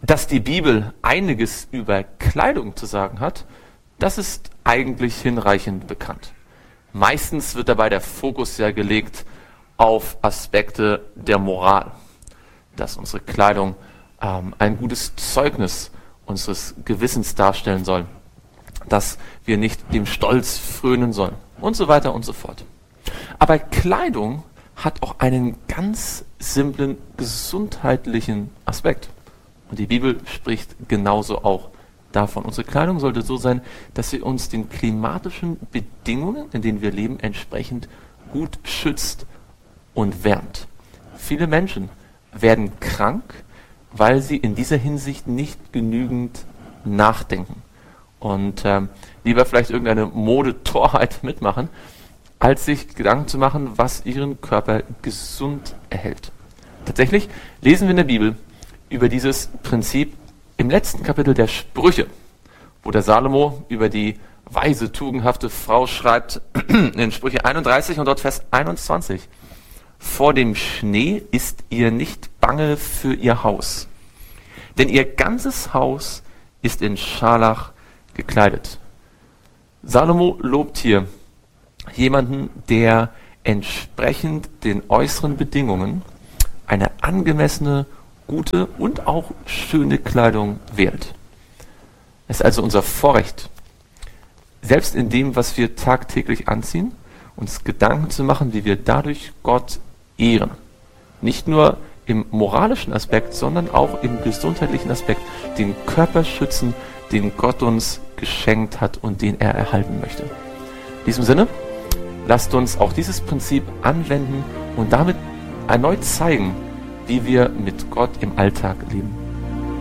Dass die Bibel einiges über Kleidung zu sagen hat, das ist eigentlich hinreichend bekannt. Meistens wird dabei der Fokus ja gelegt auf Aspekte der Moral, dass unsere Kleidung ein gutes Zeugnis unseres Gewissens darstellen soll, dass wir nicht dem Stolz frönen sollen und so weiter und so fort. Aber Kleidung hat auch einen ganz simplen gesundheitlichen Aspekt. Und die Bibel spricht genauso auch davon. Unsere Kleidung sollte so sein, dass sie uns den klimatischen Bedingungen, in denen wir leben, entsprechend gut schützt und wärmt. Viele Menschen werden krank, weil sie in dieser Hinsicht nicht genügend nachdenken und lieber vielleicht irgendeine Modetorheit mitmachen, als sich Gedanken zu machen, was ihren Körper gesund erhält. Tatsächlich lesen wir in der Bibel über dieses Prinzip im letzten Kapitel der Sprüche, wo der Salomo über die weise, tugendhafte Frau schreibt, in Sprüche 31 und dort Vers 21. Vor dem Schnee ist ihr nicht bange für ihr Haus, denn ihr ganzes Haus ist in Scharlach gekleidet. Salomo lobt hier jemanden, der entsprechend den äußeren Bedingungen eine angemessene, gute und auch schöne Kleidung wählt. Es ist also unser Vorrecht, selbst in dem, was wir tagtäglich anziehen, uns Gedanken zu machen, wie wir dadurch Gott ehren. Nicht nur im moralischen Aspekt, sondern auch im gesundheitlichen Aspekt, den Körper schützen, den Gott uns geschenkt hat und den er erhalten möchte. In diesem Sinne, lasst uns auch dieses Prinzip anwenden und damit erneut zeigen, wie wir mit Gott im Alltag leben.